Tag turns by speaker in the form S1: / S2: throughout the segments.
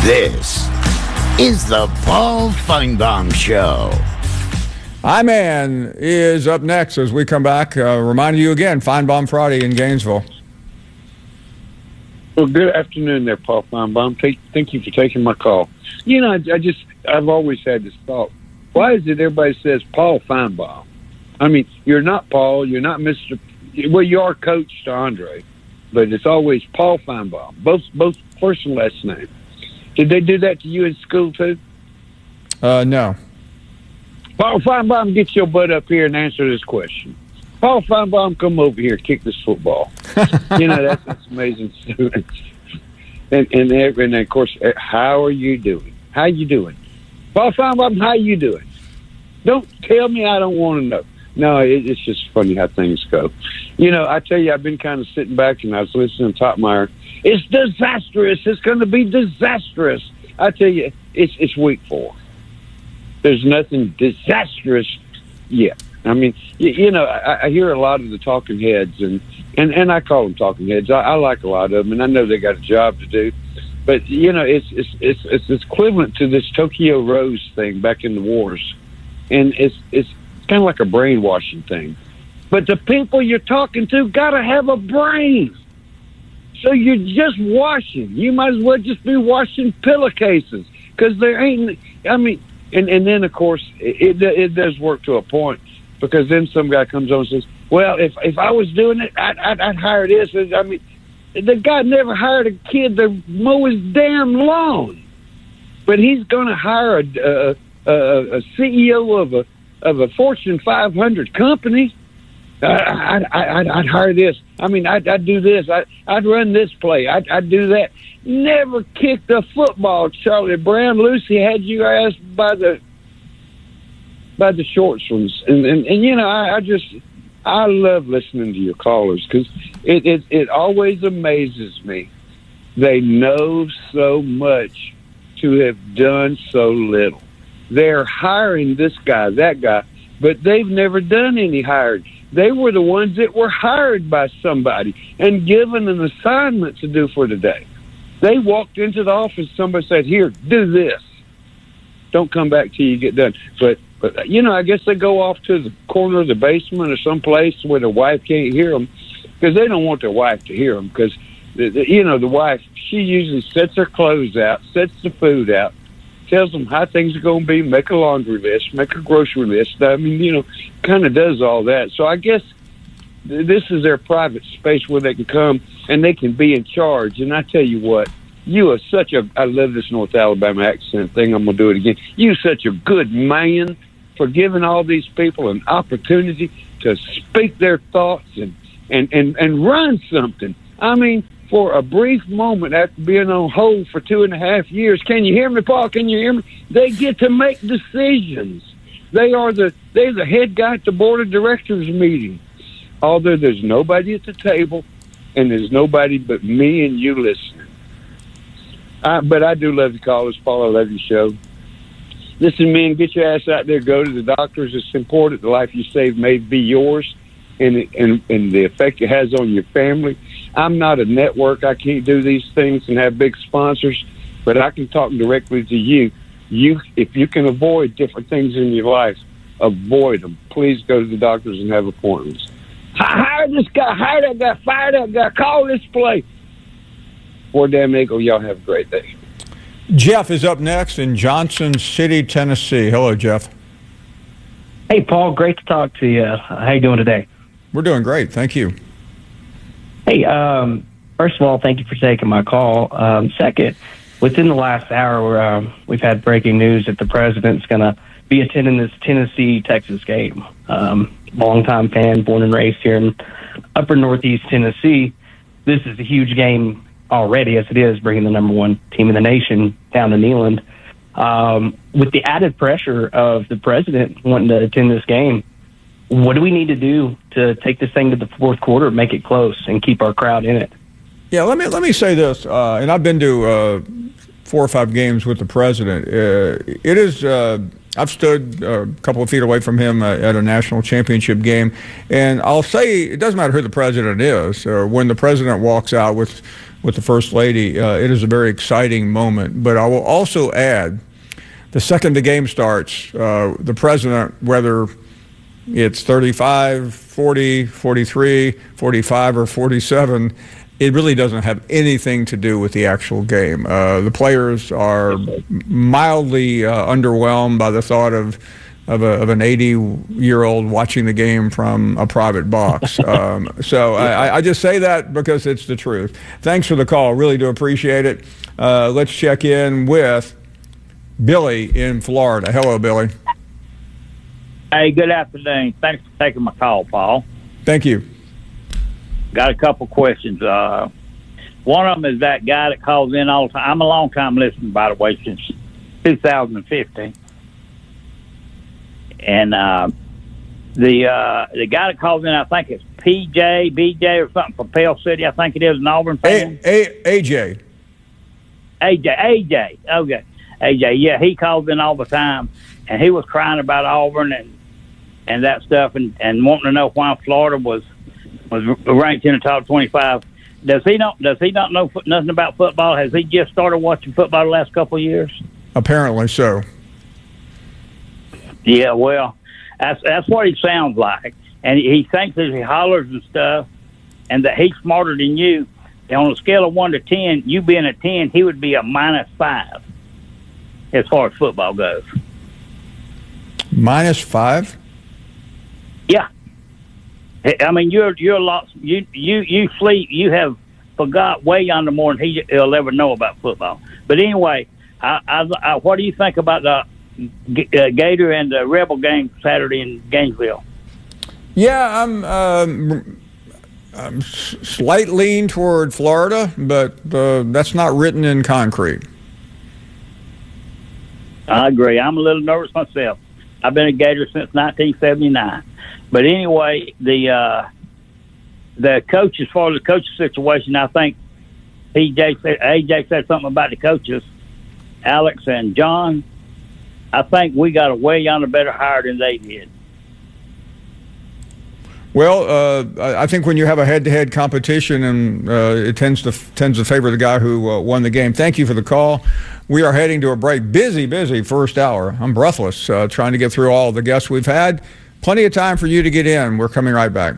S1: This is the Paul Finebaum Show.
S2: I-Man is up next as we come back. Reminding you again, Finebaum Friday in Gainesville.
S3: Well, good afternoon there, Paul Finebaum. Thank you for taking my call. You know, I've always had this thought. Why is it everybody says Paul Finebaum? I mean, you're not Paul, you're not Mr. Well, you are Coach to Andre, but it's always Paul Finebaum, both first and last name. Did they do that to you in school too?
S2: No.
S3: Paul Finebaum, get your butt up here and answer this question. Paul Finebaum, come over here, kick this football. You know, that's amazing. and of course, how are you doing? How you doing? Paul Finebaum, how you doing? Don't tell me I don't want to know. No, it's just funny how things go. You know, I tell you, I've been kind of sitting back and I was listening to Topmeyer. It's disastrous. It's going to be disastrous. I tell you, it's week 4. There's nothing disastrous yet. I mean, you know, I hear a lot of the talking heads, and I call them talking heads. I like a lot of them, and I know they got a job to do. But you know, it's equivalent to this Tokyo Rose thing back in the wars, and it's kind of like a brainwashing thing. But the people you're talking to got to have a brain. So you're just washing. You might as well just be washing pillowcases because there ain't. I mean, and then of course it does work to a point. Because then some guy comes on and says, well, if I was doing it, I'd hire this. I mean, the guy never hired a kid to mow his damn lawn. But he's going to hire a CEO of a Fortune 500 company. I'd hire this. I mean, I'd do this. I'd run this play. I'd do that. Never kicked a football, Charlie Brown. Lucy had you ass by the shorts ones, and you know, I love listening to your callers because it always amazes me. They know so much to have done so little. They're hiring this guy, that guy, but they've never done any hiring. They were the ones that were hired by somebody and given an assignment to do for the day. They walked into the office, somebody said, here, do this. Don't come back till you get done. But you know, I guess they go off to the corner of the basement or someplace where the wife can't hear them because they don't want their wife to hear them because, you know, the wife, she usually sets her clothes out, sets the food out, tells them how things are going to be, make a laundry list, make a grocery list. I mean, you know, kind of does all that. So I guess this is their private space where they can come and they can be in charge. And I tell you what, you are such a, I love this North Alabama accent thing. I'm going to do it again. You're such a good man for giving all these people an opportunity to speak their thoughts and run something. I mean, for a brief moment after being on hold for 2.5 years, can you hear me, Paul? Can you hear me? They get to make decisions. They're the head guy at the board of directors meeting. Although there's nobody at the table and there's nobody but me and you listening. But I do love the callers, Paul. I love your show. Listen, man, get your ass out there. Go to the doctors. It's important. The life you save may be yours and the effect it has on your family. I'm not a network. I can't do these things and have big sponsors, but I can talk directly to you. If you can avoid different things in your life, avoid them. Please go to the doctors and have appointments. Hire this guy. Hire that guy. Fire that guy. Call this play. Poor damn Eagle. Y'all have a great day.
S2: Jeff is up next in Johnson City, Tennessee. Hello, Jeff.
S4: Hey, Paul. Great to talk to you. How you doing today?
S2: We're doing great. Thank you.
S4: Hey, first of all, thank you for taking my call. Second, within the last hour, we've had breaking news that the president's going to be attending this Tennessee-Texas game. Longtime fan, born and raised here in upper northeast Tennessee. This is a huge game already, as it is, bringing the number 1 team in the nation down to Neyland. With the added pressure of the president wanting to attend this game, what do we need to do to take this thing to the fourth quarter, make it close, and keep our crowd in it?
S2: Yeah, let me say this, and I've been to 4 or 5 games with the president. It is I've stood a couple of feet away from him at a national championship game, and I'll say it doesn't matter who the president is. When the president walks out with with the First Lady. It is a very exciting moment. But I will also add, the second the game starts, the president, whether it's 35, 40, 43, 45, or 47, it really doesn't have anything to do with the actual game. The players are mildly underwhelmed by the thought of an 80-year-old watching the game from a private box. So I just say that because it's the truth. Thanks for the call. Really do appreciate it. Let's check in with Billy in Florida. Hello, Billy.
S5: Hey, good afternoon. Thanks for taking my call, Paul.
S2: Thank you.
S5: Got a couple questions. One of them is that guy that calls in all the time. I'm a long-time listener, by the way, since 2015. And the guy that calls in, I think it's BJ or something from Pell City. I think it is an Auburn fan.
S2: AJ.
S5: Okay. AJ, yeah, he calls in all the time, and he was crying about Auburn and that stuff, and wanting to know why Florida was ranked in the top 25. Does he not know nothing about football? Has he just started watching football the last couple of years?
S2: Apparently so.
S5: Yeah, well, that's what he sounds like, and he thinks that he hollers and stuff, and that he's smarter than you. And on a scale of 1 to 10, you being a 10, he would be a -5 as far as football goes.
S2: -5?
S5: Yeah. I mean, you're a lot. You sleep. You have forgot way yonder more than he'll ever know about football. But anyway, I what do you think about the Gator and the Rebel game Saturday in Gainesville?
S2: Yeah, I'm slight lean toward Florida, but that's not written in concrete.
S5: I agree. I'm a little nervous myself. I've been a Gator since 1979. But anyway, the coach, as far as the coaching situation, I think AJ said something about the coaches, Alex and John. I think we got a way yonder better hire than they did.
S2: Well, I think when you have a head-to-head competition, and it tends to favor the guy who won the game. Thank you for the call. We are heading to a break. Busy first hour. I'm breathless trying to get through all the guests we've had. Plenty of time for you to get in. We're coming right back.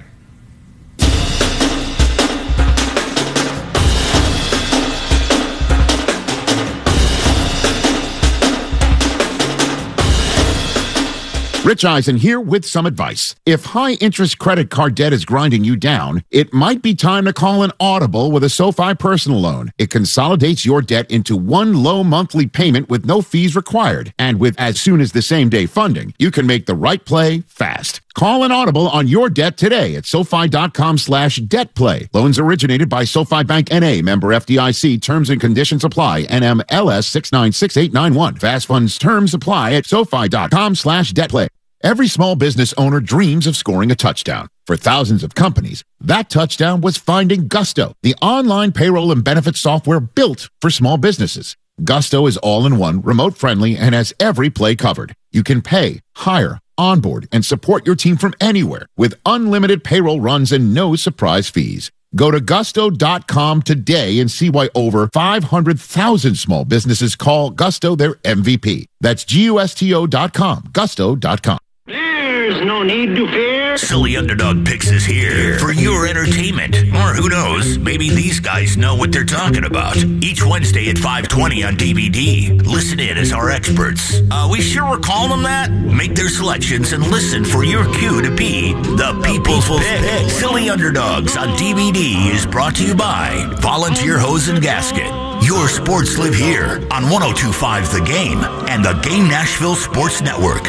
S1: Rich Eisen here with some advice. If high-interest credit card debt is grinding you down, it might be time to call an audible with a SoFi personal loan. It consolidates your debt into one low monthly payment with no fees required. And with as soon as the same-day funding, you can make the right play fast. Call an audible on your debt today at SoFi.com/debtplay. Loans originated by SoFi Bank N.A., member FDIC. Terms and conditions apply. NMLS 696891. Fast funds terms apply at SoFi.com/debtplay. Every small business owner dreams of scoring a touchdown. For thousands of companies, that touchdown was finding Gusto, the online payroll and benefits software built for small businesses. Gusto is all-in-one, remote-friendly, and has every play covered. You can pay, hire, onboard, and support your team from anywhere with unlimited payroll runs and no surprise fees. Go to gusto.com today and see why over 500,000 small businesses call Gusto their MVP. That's GUSTO.com, gusto.com.
S6: There's no need to fear.
S7: Silly Underdog Picks is here for your entertainment. Or who knows, maybe these guys know what they're talking about. Each Wednesday at 5:20 on DVD. Listen in as our experts. We sure we're calling them that? Make their selections and listen for your cue to be the People's Pick. Silly Underdogs on DVD is brought to you by Volunteer Hose and Gasket. Your sports live here on 102.5 The Game and the Game Nashville Sports Network.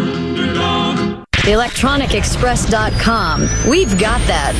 S8: ElectronicExpress.com. We've got that.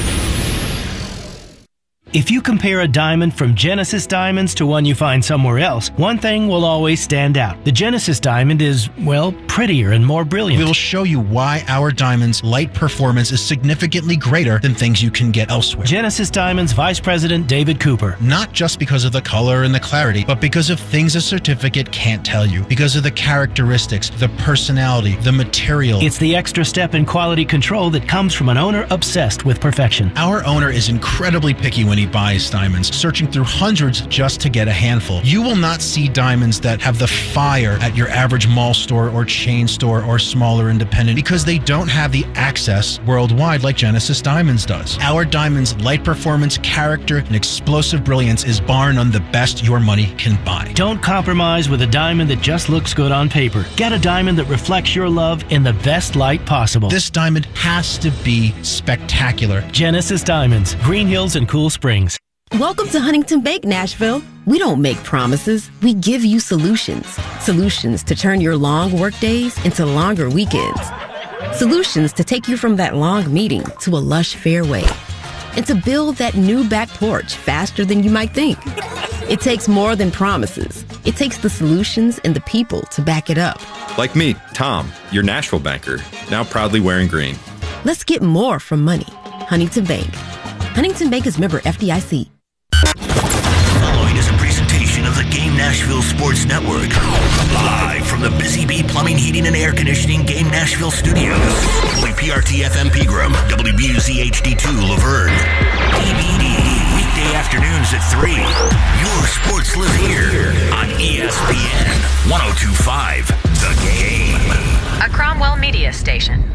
S9: If you compare a diamond from Genesis Diamonds to one you find somewhere else, one thing will always stand out. The Genesis diamond is, well, prettier and more brilliant.
S10: We'll show you why our diamond's light performance is significantly greater than things you can get elsewhere.
S9: Genesis Diamonds Vice President David Cooper.
S10: Not just because of the color and the clarity, but because of things a certificate can't tell you. Because of the characteristics, the personality, the material.
S9: It's the extra step in quality control that comes from an owner obsessed with perfection.
S10: Our owner is incredibly picky when he nobody buys diamonds, searching through hundreds just to get a handful. You will not see diamonds that have the fire at your average mall store or chain store or smaller independent because they don't have the access worldwide like Genesis Diamonds does. Our diamonds' light performance, character, and explosive brilliance is bar none the best your money can buy.
S9: Don't compromise with a diamond that just looks good on paper. Get a diamond that reflects your love in the best light possible.
S10: This diamond has to be spectacular.
S9: Genesis Diamonds, Green Hills and Cool Springs.
S11: Welcome to Huntington Bank, Nashville. We don't make promises. We give you solutions. Solutions to turn your long work days into longer weekends. Solutions to take you from that long meeting to a lush fairway. And to build that new back porch faster than you might think. It takes more than promises. It takes the solutions and the people to back it up.
S12: Like me, Tom, your Nashville banker, now proudly wearing green.
S11: Let's get more from money. Huntington Bank. Huntington Bank is member FDIC.
S7: Following is a presentation of the Game Nashville Sports Network. Live from the Busy Bee Plumbing, Heating, and Air Conditioning Game Nashville Studios. WPRT FM Pegram, WBUZ HD2 Laverne. DVD, weekday afternoons at 3. Your sports live here on ESPN 102.5 The Game.
S8: A Cromwell Media Station.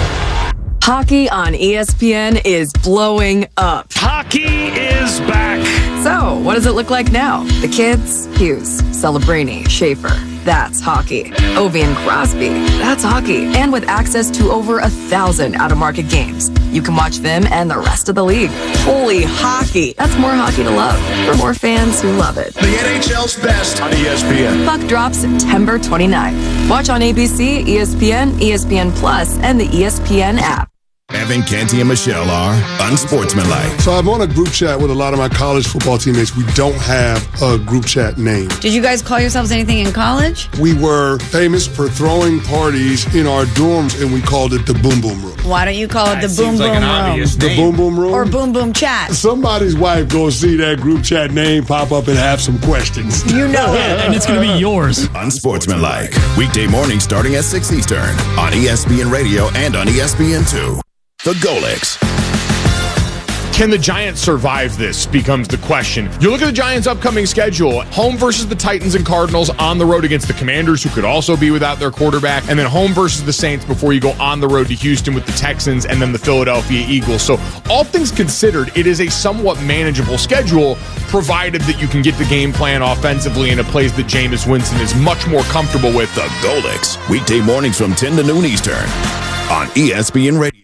S13: Hockey on ESPN is blowing up.
S14: Hockey is back.
S13: So, what does it look like now? The kids? Hughes, Celebrini, Schaefer. That's hockey. Ovi and Crosby. That's hockey. And with access to over 1,000 out-of-market games, you can watch them and the rest of the league. Holy hockey. That's more hockey to love for more fans who love it.
S14: The NHL's best on ESPN.
S13: Puck drops September 29th. Watch on ABC, ESPN, ESPN Plus, and the ESPN app.
S15: Evan, Canty, and Michelle are unsportsmanlike.
S16: So I'm on a group chat with a lot of my college football teammates. We don't have a group chat name.
S17: Did you guys call yourselves anything in college?
S16: We were famous for throwing parties in our dorms, and we called it the Boom Boom Room.
S17: Why don't you call it the Boom Boom Room?
S16: The Boom Boom Room?
S17: Or Boom Boom Chat.
S16: Somebody's wife go see that group chat name pop up and have some questions.
S17: You know it.
S18: And it's going to be yours.
S15: Unsportsmanlike. Weekday mornings starting at 6 Eastern on ESPN Radio and on ESPN2. The Golics.
S19: Can the Giants survive this becomes the question. You look at the Giants' upcoming schedule, home versus the Titans and Cardinals, on the road against the Commanders, who could also be without their quarterback, and then home versus the Saints before you go on the road to Houston with the Texans and then the Philadelphia Eagles. So all things considered, it is a somewhat manageable schedule, provided that you can get the game plan offensively in a place that Jameis Winston is much more comfortable with.
S15: The Golics. Weekday mornings from 10 to noon Eastern on ESPN Radio.